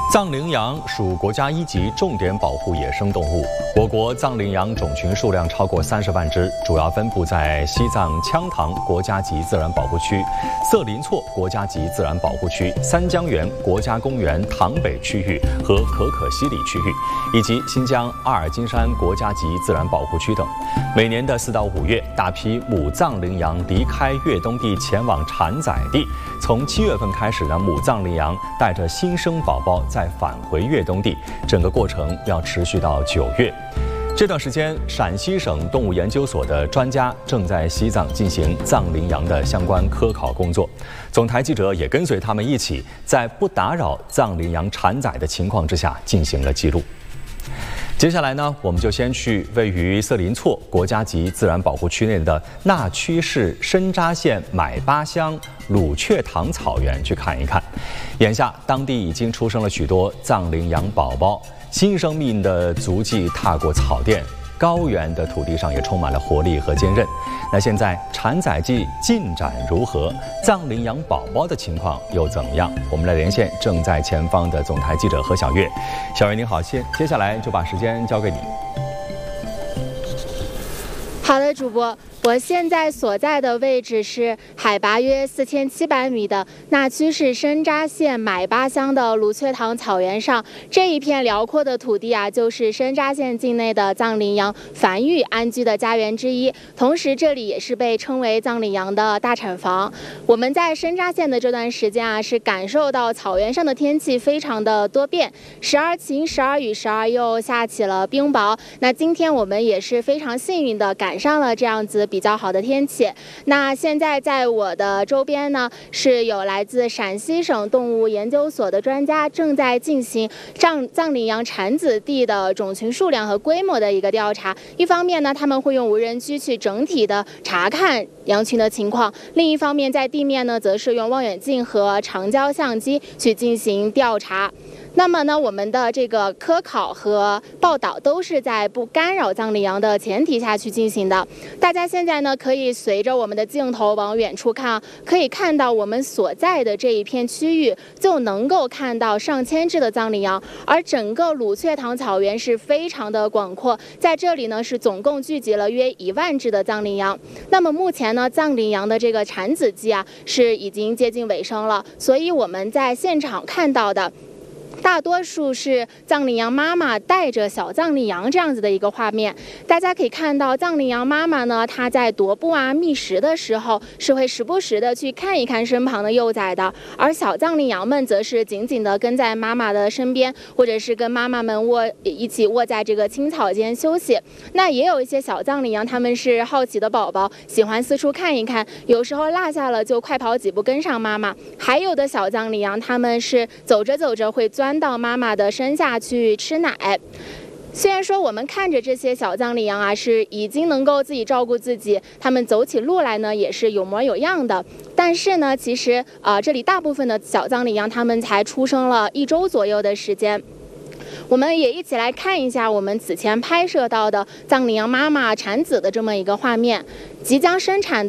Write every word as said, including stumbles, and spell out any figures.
藏羚羊属国家一级重点保护野生动物。我国藏羚羊种群数量超过三十万只，主要分布在西藏羌塘国家级自然保护区、色林措国家级自然保护区、三江源国家公园塘北区域和可可西里区域，以及新疆阿尔金山国家级自然保护区等。每年的四到五月，大批母藏羚羊离开越冬地前往产崽地。从七月份开始呢，母藏羚羊带着新生宝宝再返回越冬地，整个过程要持续到九月。这段时间，陕西省动物研究所的专家正在西藏进行藏羚羊的相关科考工作。总台记者也跟随他们一起，在不打扰藏羚羊产崽的情况之下进行了记录。接下来呢，我们就先去位于色林措国家级自然保护区内的那曲市深扎县买巴乡鲁雀塘草原去看一看。眼下，当地已经出生了许多藏羚羊宝宝，新生命的足迹踏过草甸，高原的土地上也充满了活力和坚韧。那现在产崽季进展如何？藏羚羊宝宝的情况又怎么样？我们来连线正在前方的总台记者何小月。小月您好，接接下来就把时间交给你。 好的，主播，我现在所在的位置是海拔约四千七百米的那曲市深扎县买巴乡的鲁雀塘草原上。这一片辽阔的土地啊，就是深扎县境内的藏羚羊繁育安居的家园之一，同时这里也是被称为藏羚羊的大产房。我们在深扎县的这段时间啊，是感受到草原上的天气非常的多变，时而晴，时而雨，时而又下起了冰雹。那今天我们也是非常幸运的赶上了这样子比较好的天气。那现在在我的周边呢，是有来自陕西省动物研究所的专家正在进行藏藏羚羊产子地的种群数量和规模的一个调查。一方面呢，他们会用无人机去整体的查看羊群的情况；另一方面，在地面呢，则是用望远镜和长焦相机去进行调查。那么呢，我们的这个科考和报道都是在不干扰藏羚羊的前提下去进行的。大家现在呢，可以随着我们的镜头往远处看，可以看到我们所在的这一片区域就能够看到上千只的藏羚羊，而整个鲁雀塘草原是非常的广阔，在这里呢是总共聚集了约一万只的藏羚羊。那么目前呢，藏羚羊的这个产子季啊是已经接近尾声了，所以我们在现场看到的大多数是藏羚羊妈妈带着小藏羚羊这样子的一个画面。大家可以看到，藏羚羊妈妈呢，她在踱步啊、觅食的时候，是会时不时的去看一看身旁的幼崽的；而小藏羚羊们则是紧紧的跟在妈妈的身边，或者是跟妈妈们卧一起卧在这个青草间休息。那也有一些小藏羚羊，他们是好奇的宝宝，喜欢四处看一看，有时候落下了就快跑几步跟上妈妈；还有的小藏羚羊，他们是走着走着会钻到妈妈的身下去吃奶。虽然说我们看着这些小藏羚羊啊是已经能够自己照顾自己，他们走起路来呢也是有模有样的，但是呢，其实啊、呃、这里大部分的小藏羚羊他们才出生了一周左右的时间。我们也一起来看一下我们此前拍摄到的藏羚羊妈妈产子的这么一个画面。即将生产的